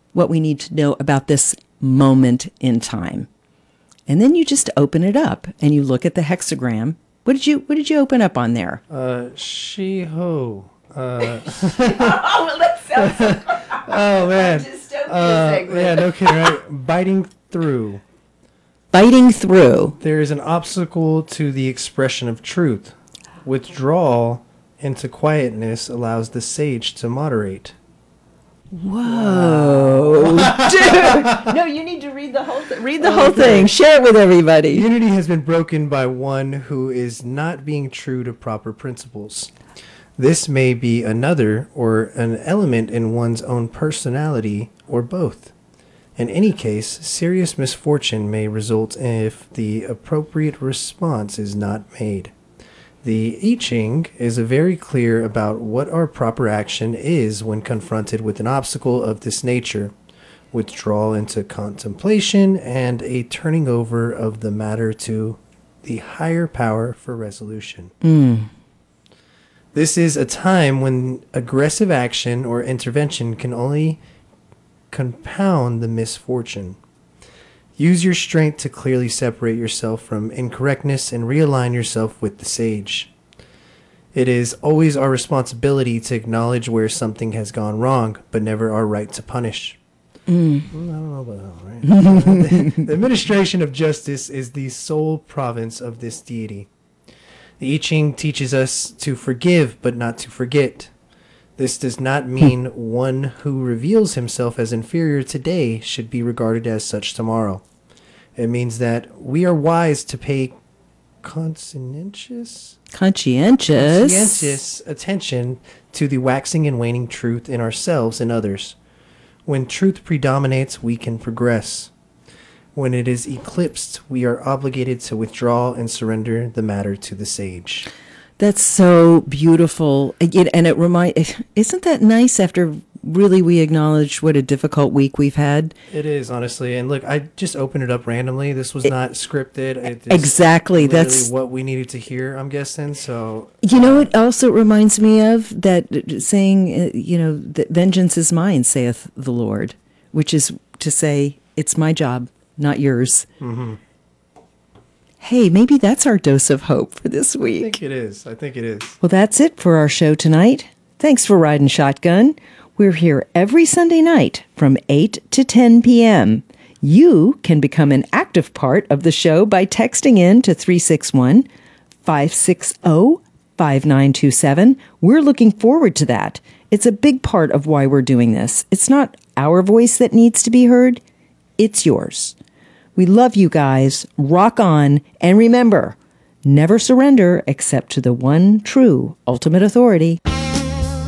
what we need to know about this moment in time. And then you just open it up and you look at the hexagram. What did you open up on there? She-ho. Oh, that sounds so Oh, man. dystopia segment. Yeah, no kidding, right? Biting through. Biting through. There is an obstacle to the expression of truth. Withdrawal into quietness allows the sage to moderate. Whoa. Dude. No, you need to read the whole thing. Read the whole thing. Share it with everybody. Unity has been broken by one who is not being true to proper principles. This may be another or an element in one's own personality or both. In any case, serious misfortune may result if the appropriate response is not made. The I Ching is very clear about what our proper action is when confronted with an obstacle of this nature: withdrawal into contemplation and a turning over of the matter to the higher power for resolution. This is a time when aggressive action or intervention can only compound the misfortune. Use your strength to clearly separate yourself from incorrectness and realign yourself with the sage. It is always our responsibility to acknowledge where something has gone wrong, but never our right to punish. I don't know about that, right? The administration of justice is the sole province of this deity. The I Ching teaches us to forgive, but not to forget. This does not mean one who reveals himself as inferior today should be regarded as such tomorrow. It means that we are wise to pay conscientious attention to the waxing and waning truth in ourselves and others. When truth predominates, we can progress. When it is eclipsed, we are obligated to withdraw and surrender the matter to the sage. That's so beautiful. And isn't that nice after really we acknowledge what a difficult week we've had? It is, honestly. And look, I just opened it up randomly. This was not scripted. Exactly. That's what we needed to hear, I'm guessing. So, you know, it also reminds me of that saying, that vengeance is mine, saith the Lord, which is to say, it's my job, not yours. Mm-hmm. Hey, maybe that's our dose of hope for this week. I think it is. Well, that's it for our show tonight. Thanks for riding shotgun. We're here every Sunday night from 8 to 10 p.m. You can become an active part of the show by texting in to 361-560-5927. We're looking forward to that. It's a big part of why we're doing this. It's not our voice that needs to be heard. It's yours. We love you guys. Rock on. And remember, never surrender except to the one true ultimate authority.